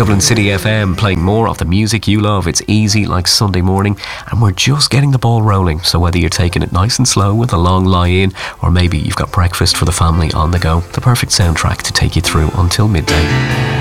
Dublin City FM, playing more of the music you love. It's easy like Sunday morning, and we're just getting the ball rolling. So whether you're taking it nice and slow with a long lie-in, or maybe you've got breakfast for the family on the go, the perfect soundtrack to take you through until midday.